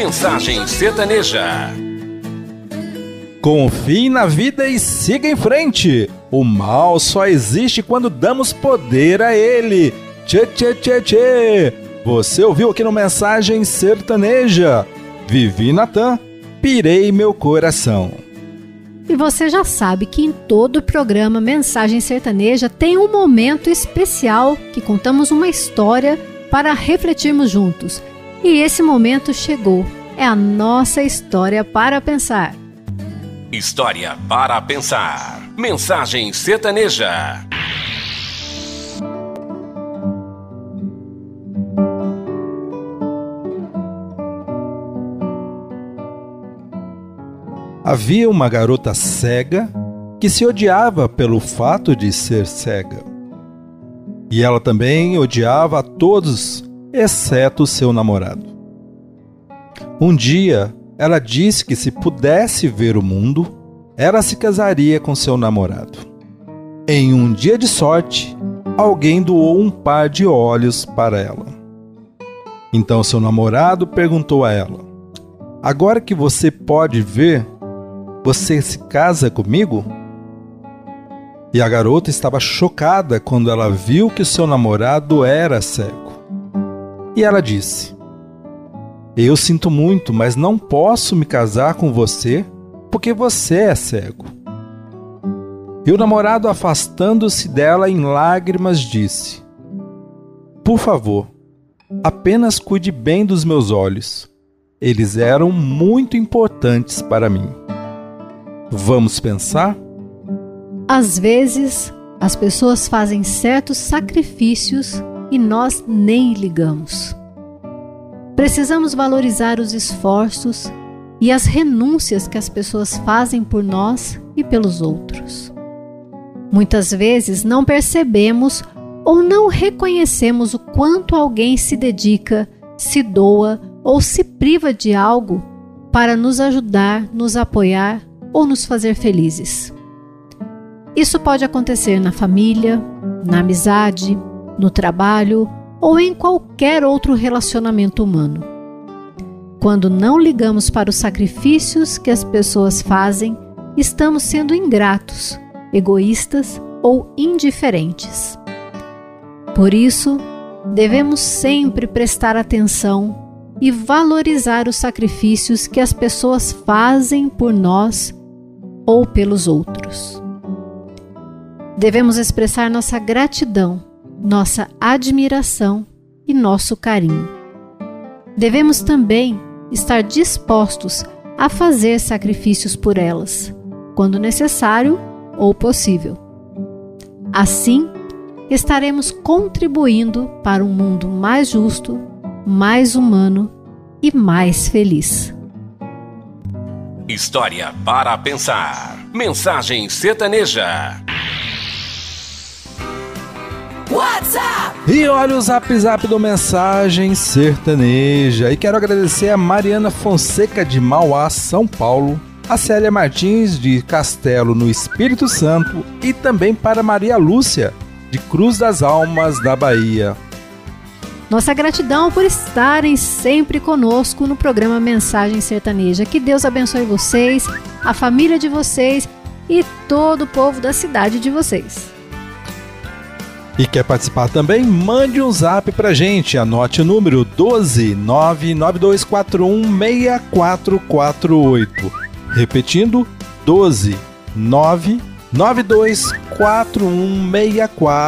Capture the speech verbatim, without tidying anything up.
Mensagem Sertaneja. Confie na vida e siga em frente. O mal só existe quando damos poder a ele. Tchê, tchê, tchê, tchê. Você ouviu aqui no Mensagem Sertaneja. Vivi Natan, pirei meu coração. E você já sabe que em todo o programa Mensagem Sertaneja tem um momento especial que contamos uma história para refletirmos juntos. E esse momento chegou. É a nossa história para pensar. História para pensar. Mensagem Sertaneja. Havia uma garota cega que se odiava pelo fato de ser cega. E ela também odiava a todos, exceto seu namorado. Um dia, ela disse que se pudesse ver o mundo, ela se casaria com seu namorado. Em um dia de sorte, alguém doou um par de olhos para ela. Então seu namorado perguntou a ela: agora que você pode ver, você se casa comigo? E a garota estava chocada quando ela viu que seu namorado era cego. E ela disse: eu sinto muito, mas não posso me casar com você porque você é cego. E o namorado, afastando-se dela em lágrimas, disse: por favor, apenas cuide bem dos meus olhos. Eles eram muito importantes para mim. Vamos pensar? Às vezes, as pessoas fazem certos sacrifícios e nós nem ligamos. Precisamos valorizar os esforços e as renúncias que as pessoas fazem por nós e pelos outros. Muitas vezes não percebemos ou não reconhecemos o quanto alguém se dedica, se doa ou se priva de algo para nos ajudar, nos apoiar ou nos fazer felizes. Isso pode acontecer na família, na amizade, no trabalho ou em qualquer outro relacionamento humano. Quando não ligamos para os sacrifícios que as pessoas fazem, estamos sendo ingratos, egoístas ou indiferentes. Por isso, devemos sempre prestar atenção e valorizar os sacrifícios que as pessoas fazem por nós ou pelos outros. Devemos expressar nossa gratidão, nossa admiração e nosso carinho. Devemos também estar dispostos a fazer sacrifícios por elas, quando necessário ou possível. Assim, estaremos contribuindo para um mundo mais justo, mais humano e mais feliz. História para pensar. Mensagem Sertaneja. WhatsApp. E olha o zap zap do Mensagem Sertaneja. E quero agradecer a Mariana Fonseca de Mauá, São Paulo, a Célia Martins de Castelo, no Espírito Santo, e também para Maria Lúcia de Cruz das Almas, da Bahia. Nossa gratidão por estarem sempre conosco no programa Mensagem Sertaneja. Que Deus abençoe vocês, a família de vocês e todo o povo da cidade de vocês. E quer participar também? Mande um zap pra gente. Anote o número doze nove nove dois quatro um seis quatro quatro oito. Repetindo, doze nove nove dois quatro um seis quatro